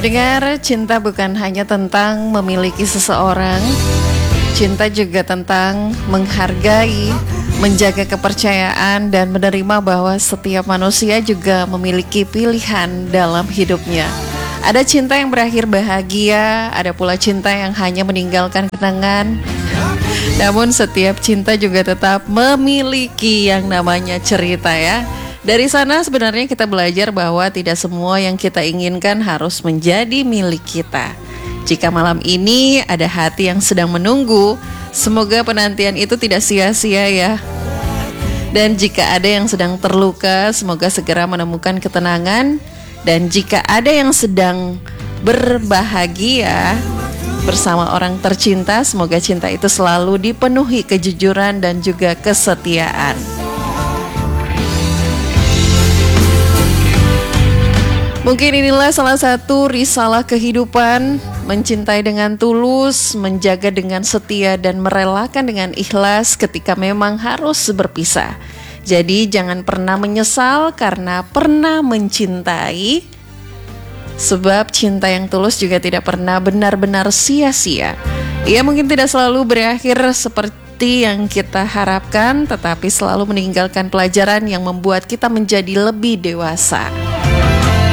Pendengar, cinta bukan hanya tentang memiliki seseorang. Cinta juga tentang menghargai, menjaga kepercayaan, dan menerima bahwa setiap manusia juga memiliki pilihan dalam hidupnya. Ada cinta yang berakhir bahagia, ada pula cinta yang hanya meninggalkan kenangan. Namun setiap cinta juga tetap memiliki yang namanya cerita ya. Dari sana sebenarnya kita belajar bahwa tidak semua yang kita inginkan harus menjadi milik kita. Jika malam ini ada hati yang sedang menunggu, semoga penantian itu tidak sia-sia ya. Dan jika ada yang sedang terluka, semoga segera menemukan ketenangan. Dan jika ada yang sedang berbahagia bersama orang tercinta, semoga cinta itu selalu dipenuhi kejujuran dan juga kesetiaan. Mungkin inilah salah satu risalah kehidupan, mencintai dengan tulus, menjaga dengan setia, dan merelakan dengan ikhlas ketika memang harus berpisah. Jadi jangan pernah menyesal karena pernah mencintai, sebab cinta yang tulus juga tidak pernah benar-benar sia-sia. Ia mungkin tidak selalu berakhir seperti yang kita harapkan, tetapi selalu meninggalkan pelajaran yang membuat kita menjadi lebih dewasa.